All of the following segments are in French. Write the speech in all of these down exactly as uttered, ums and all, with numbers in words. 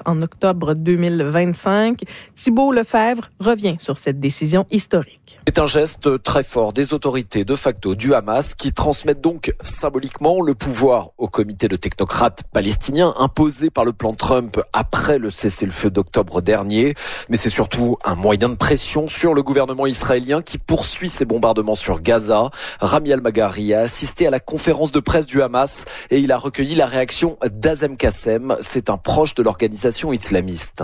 Hamas en octobre deux mille vingt-cinq. Thibault Lefebvre revient sur cette décision historique. C'est un geste très fort des autorités de facto du Hamas qui transmettent donc symboliquement le pouvoir au comité de technocrates palestiniens imposé par le plan Trump après le cessez-le-feu d'octobre dernier. Mais c'est surtout un moyen de pression sur le gouvernement israélien qui poursuit ses bombardements sur Gaza. Rami Al-Maghari a assisté à la conférence de presse du Hamas et il a recueilli la réaction d'Azem Kassem. C'est un proche de l'organisation islamiste.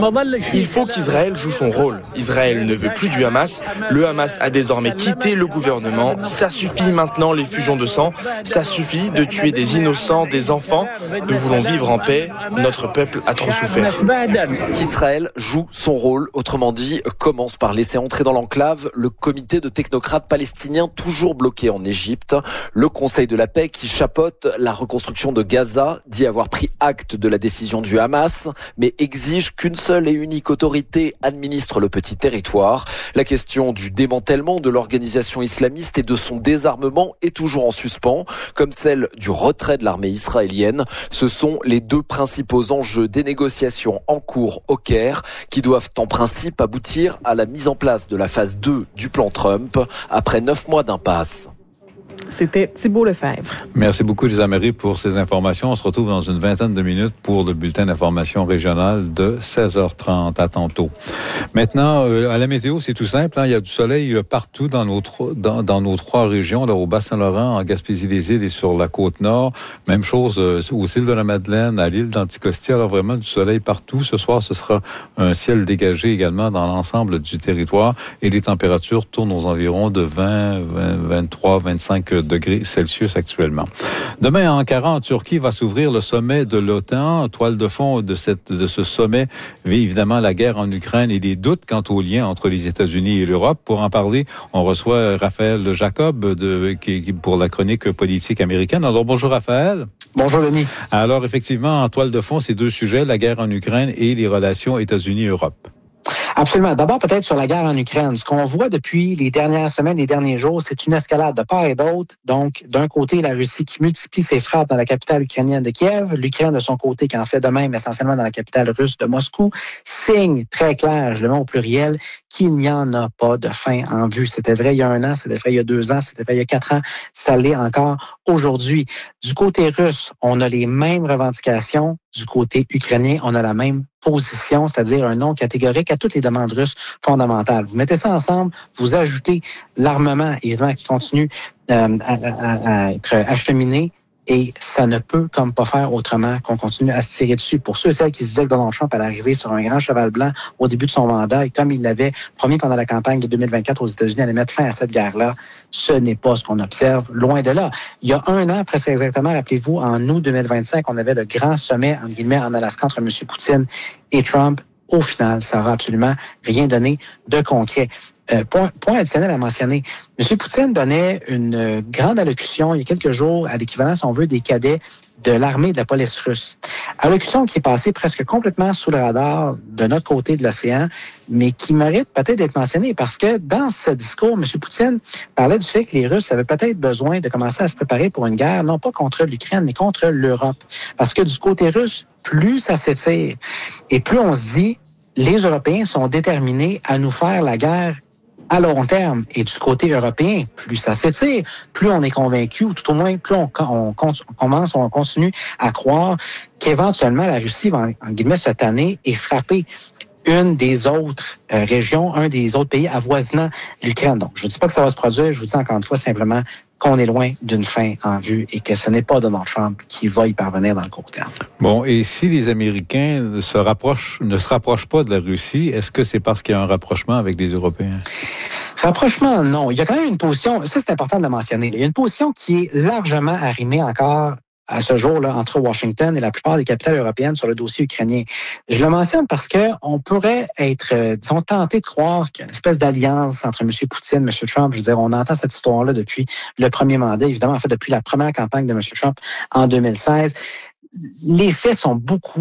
Il faut qu'Israël joue son rôle. Israël ne veut plus du Hamas. Le Hamas a désormais quitté le gouvernement. Ça suffit maintenant les fusions de sang. Ça suffit de tuer des innocents, des enfants. Nous voulons vivre en paix. Notre peuple a trop souffert. Qu'Israël joue son rôle, autrement dit, commence par laisser entrer dans l'enclave le comité de technocrates palestiniens toujours bloqué en Égypte. Le Conseil de la paix qui chapeaute la reconstruction de Gaza dit avoir pris acte de la décision du Hamas, mais exige qu'une seule et unique autorité administre le petit territoire. La question du démantèlement de l'organisation islamiste et de son désarmement est toujours en suspens, comme celle du retrait de l'armée israélienne. Ce sont les deux principaux enjeux des négociations en cours au Caire qui doivent en principe aboutir à la mise en place de la phase deux du plan Trump après neuf mois d'impasse. C'était Thibault Lefebvre. Merci beaucoup, Lisa Marie, pour ces informations. On se retrouve dans une vingtaine de minutes pour le bulletin d'information régionale de seize heures trente. À tantôt. Maintenant, euh, à la météo, c'est tout simple. Hein. Il y a du soleil partout dans nos, dans, dans nos trois régions, là, au Bas-Saint-Laurent, en Gaspésie-des-Îles et sur la Côte-Nord. Même chose euh, aux îles de la Madeleine, à l'île d'Anticosti. Alors vraiment, du soleil partout. Ce soir, ce sera un ciel dégagé également dans l'ensemble du territoire. Et les températures tournent aux environs de vingt, vingt, vingt-trois, vingt-cinq degrés Celsius actuellement. Demain, à Ankara, en Turquie, va s'ouvrir le sommet de l'OTAN. Toile de fond de, cette, de ce sommet vit évidemment la guerre en Ukraine et les doutes quant au lien entre les États-Unis et l'Europe. Pour en parler, on reçoit Raphaël Jacob de, qui, pour la chronique politique américaine. Alors, bonjour Raphaël. Bonjour Denis. Alors, effectivement, en toile de fond, ces deux sujets, la guerre en Ukraine et les relations États-Unis-Europe. Absolument. D'abord, peut-être sur la guerre en Ukraine. Ce qu'on voit depuis les dernières semaines, les derniers jours, c'est une escalade de part et d'autre. Donc, d'un côté, la Russie qui multiplie ses frappes dans la capitale ukrainienne de Kiev, l'Ukraine de son côté qui en fait de même essentiellement dans la capitale russe de Moscou, signe très clair, je le mets au pluriel, qu'il n'y en a pas de fin en vue. C'était vrai il y a un an, c'était vrai il y a deux ans, c'était vrai il y a quatre ans, ça l'est encore aujourd'hui. Du côté russe, on a les mêmes revendications. Du côté ukrainien, on a la même position, c'est-à-dire un non catégorique à toutes les demandes russes fondamentales. Vous mettez ça ensemble, vous ajoutez l'armement, évidemment, qui continue euh, à, à, à être acheminé, et ça ne peut comme pas faire autrement qu'on continue à se tirer dessus. Pour ceux et celles qui se disaient que Donald Trump allait arriver sur un grand cheval blanc au début de son mandat, et comme il l'avait promis pendant la campagne de deux mille vingt-quatre aux États-Unis, allait mettre fin à cette guerre-là, ce n'est pas ce qu'on observe, loin de là. Il y a un an, presque exactement, rappelez-vous, en août deux mille vingt-cinq, on avait le grand sommet, entre guillemets, en Alaska entre M. Poutine et Trump. Au final, ça n'aura absolument rien donné de concret. Euh, point, point additionnel à mentionner. M. Poutine donnait une euh, grande allocution il y a quelques jours à l'équivalent, si on veut, des cadets de l'armée de la police russe. Allocution qui est passée presque complètement sous le radar de notre côté de l'océan, mais qui mérite peut-être d'être mentionnée parce que dans ce discours, M. Poutine parlait du fait que les Russes avaient peut-être besoin de commencer à se préparer pour une guerre, non pas contre l'Ukraine, mais contre l'Europe. Parce que du côté russe, plus ça s'étire et plus on se dit, les Européens sont déterminés à nous faire la guerre à long terme. Et du côté européen, plus ça s'étire, plus on est convaincu, ou tout au moins plus on, on, on commence, on continue à croire qu'éventuellement la Russie va, en guillemets, se tanner et frapper une des autres euh, régions, un des autres pays avoisinant l'Ukraine. Donc, je ne dis pas que ça va se produire, je vous dis encore une fois simplement qu'on est loin d'une fin en vue et que ce n'est pas Donald Trump qui va y parvenir dans le court terme. Bon, et si les Américains se rapprochent, ne se rapprochent pas de la Russie, est-ce que c'est parce qu'il y a un rapprochement avec les Européens? Rapprochement, non. Il y a quand même une position, ça c'est important de le mentionner, il y a une position qui est largement arrimée encore à ce jour-là entre Washington et la plupart des capitales européennes sur le dossier ukrainien. Je le mentionne parce que on pourrait être, euh, disons, tenté de croire qu'il y a une espèce d'alliance entre M. Poutine et M. Trump. Je veux dire, on entend cette histoire-là depuis le premier mandat, évidemment, en fait, depuis la première campagne de M. Trump en deux mille seize. Les faits sont beaucoup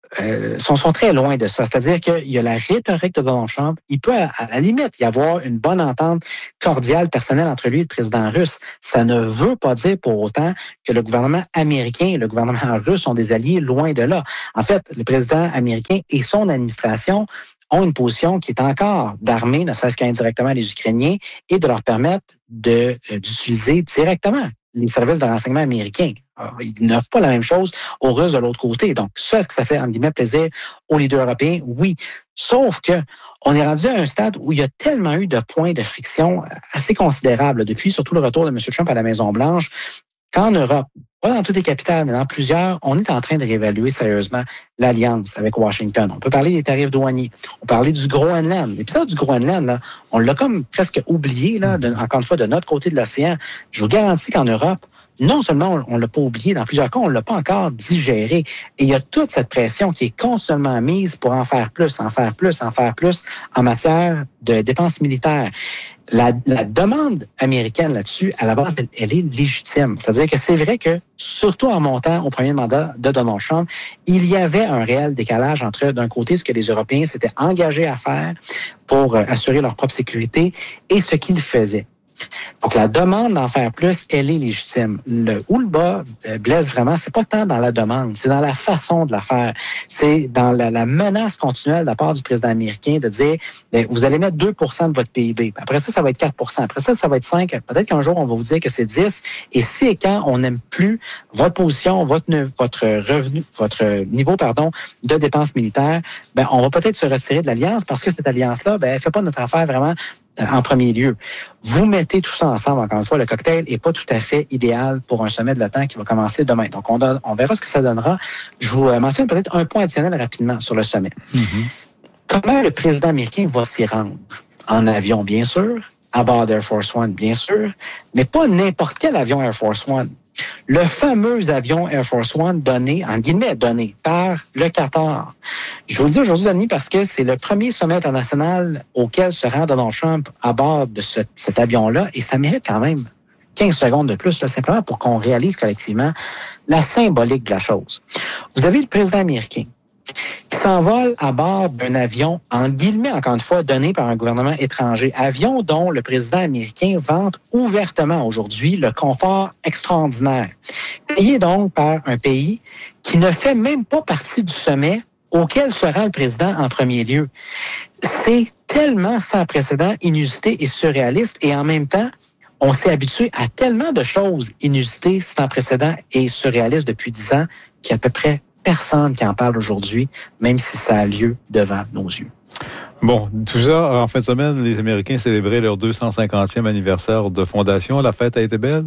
euh, sont, sont très loin de ça. C'est-à-dire qu'il y a la rhétorique de Donald Trump. Il peut, à, à la limite, y avoir une bonne entente cordiale, personnelle entre lui et le président russe. Ça ne veut pas dire pour autant que le gouvernement américain et le gouvernement russe sont des alliés, loin de là. En fait, le président américain et son administration ont une position qui est encore d'armer, ne serait-ce qu'indirectement les Ukrainiens, et de leur permettre de, euh, d'utiliser directement les services de renseignement américains. Alors, ils n'offrent pas la même chose aux Russes de l'autre côté. Donc, ça, est-ce que ça fait, entre guillemets, plaisir aux leaders européens? Oui. Sauf que on est rendu à un stade où il y a tellement eu de points de friction assez considérables depuis, surtout le retour de M. Trump à la Maison-Blanche, qu'en Europe, pas dans toutes les capitales, mais dans plusieurs, on est en train de réévaluer sérieusement l'alliance avec Washington. On peut parler des tarifs douaniers. On peut parler du Groenland. L'épisode du Groenland, là, on l'a comme presque oublié, là, de, encore une fois, de notre côté de l'océan. Je vous garantis qu'en Europe, non seulement on ne l'a pas oublié, dans plusieurs cas, on ne l'a pas encore digéré. Et il y a toute cette pression qui est constamment mise pour en faire plus, en faire plus, en faire plus en matière de dépenses militaires. La, la demande américaine là-dessus, à la base, elle, elle est légitime. C'est-à-dire que c'est vrai que, surtout en montant au premier mandat de Donald Trump, il y avait un réel décalage entre, d'un côté, ce que les Européens s'étaient engagés à faire pour assurer leur propre sécurité et ce qu'ils faisaient. Donc, la demande d'en faire plus, elle est légitime. Le, où le bas blesse vraiment, c'est pas tant dans la demande, c'est dans la façon de la faire. C'est dans la, la menace continuelle de la part du président américain de dire, bien, vous allez mettre deux pour cent de votre P I B. Après ça, ça va être quatre pour cent. Après ça, ça va être cinq. Peut-être qu'un jour, on va vous dire que c'est dix. Et si et quand on n'aime plus votre position, votre, votre revenu, votre niveau, pardon, de dépenses militaires, ben, on va peut-être se retirer de l'alliance parce que cette alliance-là, ben, elle fait pas notre affaire vraiment en premier lieu. Vous mettez tout ça ensemble, encore une fois, le cocktail n'est pas tout à fait idéal pour un sommet de l'OTAN qui va commencer demain. Donc, on, donne, on verra ce que ça donnera. Je vous mentionne peut-être un point additionnel rapidement sur le sommet. Mm-hmm. Comment le président américain va s'y rendre? En avion, bien sûr, à bord d'Air Force One, bien sûr, mais pas n'importe quel avion Air Force One. Le fameux avion Air Force One donné, en guillemets, donné par le Qatar. Je vous le dis aujourd'hui, Denis, parce que c'est le premier sommet international auquel se rend Donald Trump à bord de ce, cet avion-là, et ça mérite quand même quinze secondes de plus, là, simplement pour qu'on réalise collectivement la symbolique de la chose. Vous avez le président américain qui s'envole à bord d'un avion, en guillemets, encore une fois, donné par un gouvernement étranger. Avion dont le président américain vante ouvertement aujourd'hui le confort extraordinaire. Payé donc par un pays qui ne fait même pas partie du sommet auquel se rend le président en premier lieu. C'est tellement sans précédent, inusité et surréaliste, et en même temps, on s'est habitué à tellement de choses inusitées, sans précédent et surréalistes depuis dix ans, qu'il y a à peu près personne qui en parle aujourd'hui, même si ça a lieu devant nos yeux. Bon, tout ça, en fin de semaine, les Américains célébraient leur deux cent cinquantième anniversaire de fondation. La fête a été belle?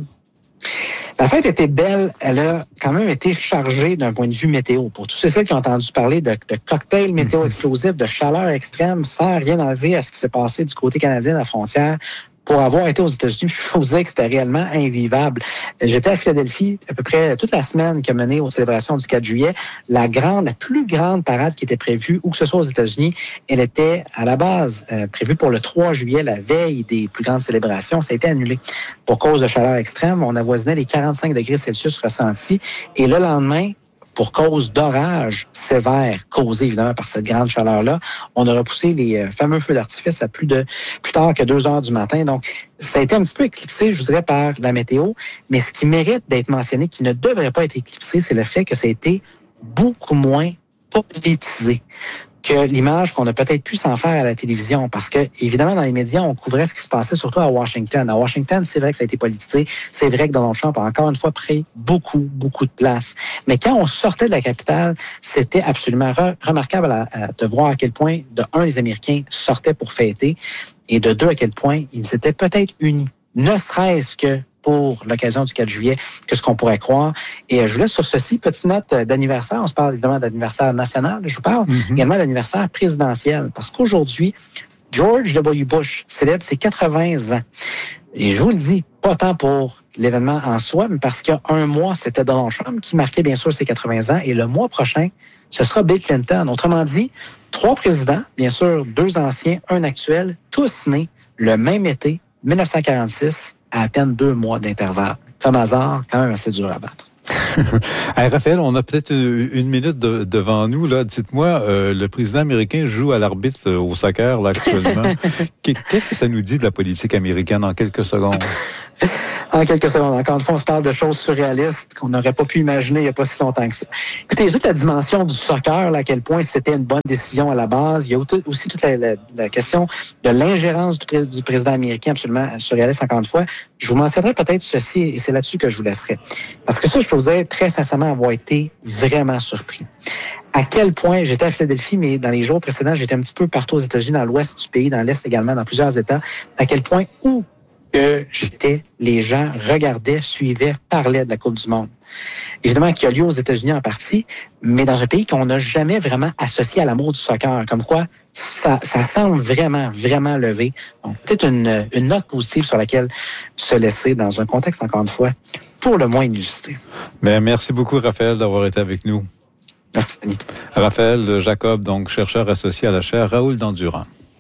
La fête était belle. Elle a quand même été chargée d'un point de vue météo. Pour tous ceux qui ont entendu parler de, de cocktails météo explosifs, de chaleur extrême, sans rien enlever à ce qui s'est passé du côté canadien de la frontière, pour avoir été aux États-Unis, je peux vous dire que c'était réellement invivable. J'étais à Philadelphie à peu près toute la semaine qui a mené aux célébrations du quatre juillet. La grande, la plus grande parade qui était prévue, où que ce soit aux États-Unis, elle était à la base euh, prévue pour le trois juillet, la veille des plus grandes célébrations. Ça a été annulé pour cause de chaleur extrême. On avoisinait les quarante-cinq degrés Celsius ressentis. Et le lendemain, pour cause d'orages sévères causés évidemment par cette grande chaleur-là, on a repoussé les fameux feux d'artifice à plus de plus tard que deux heures du matin. Donc, ça a été un petit peu éclipsé, je vous dirais, par la météo. Mais ce qui mérite d'être mentionné, qui ne devrait pas être éclipsé, c'est le fait que ça a été beaucoup moins politisé que l'image qu'on a peut-être pu s'en faire à la télévision. Parce que, évidemment, dans les médias, on couvrait ce qui se passait surtout à Washington. À Washington, c'est vrai que ça a été politisé. C'est vrai que Donald Trump a encore une fois pris beaucoup, beaucoup de place. Mais quand on sortait de la capitale, c'était absolument re- remarquable à, à, de voir à quel point, de un, les Américains sortaient pour fêter, et de deux, à quel point ils s'étaient peut-être unis. Ne serait-ce que pour l'occasion du quatre juillet que ce qu'on pourrait croire. Et je vous laisse sur ceci, petite note d'anniversaire. On se parle évidemment d'anniversaire national, je vous parle mm-hmm. également d'anniversaire présidentiel. Parce qu'aujourd'hui, George W. Bush célèbre ses quatre-vingts ans. Et je vous le dis, pas tant pour l'événement en soi, mais parce qu'il y a un mois, c'était Donald Trump qui marquait bien sûr ses quatre-vingts ans. Et le mois prochain, ce sera Bill Clinton. Autrement dit, trois présidents, bien sûr, deux anciens, un actuel, tous nés le même été, dix-neuf cent quarante-six, à à peine deux mois d'intervalle. Comme hasard, quand même assez dur à battre. Hey, Raphaël, on a peut-être une minute de, devant nous. Là. Dites-moi, euh, le président américain joue à l'arbitre au soccer là, actuellement. Qu'est-ce que ça nous dit de la politique américaine en quelques secondes? En quelques secondes. Encore une fois, on se parle de choses surréalistes qu'on n'aurait pas pu imaginer il n'y a pas si longtemps que ça. Écoutez, il y a toute la dimension du soccer, là, à quel point c'était une bonne décision à la base. Il y a aussi toute la, la, la question de l'ingérence du, pré- du président américain, absolument surréaliste, encore une fois. Je vous mentionnerai peut-être ceci, et c'est là-dessus que je vous laisserai. Parce que ça, je peux vous dire très sincèrement avoir été vraiment surpris. À quel point, j'étais à Philadelphie, mais dans les jours précédents, j'étais un petit peu partout aux États-Unis, dans l'ouest du pays, dans l'est également, dans plusieurs États, à quel point où que j'étais, les gens regardaient, suivaient, parlaient de la Coupe du Monde. Évidemment, qui a lieu aux États-Unis en partie, mais dans un pays qu'on n'a jamais vraiment associé à l'amour du soccer. Comme quoi, ça, ça semble vraiment, vraiment levé. Donc, peut-être une, une note positive sur laquelle se laisser dans un contexte, encore une fois, pour le moins inusité. Bien, merci beaucoup, Raphaël, d'avoir été avec nous. Merci, Denis. Raphaël Jacob, donc chercheur associé à la chaire Raoul Dandurand.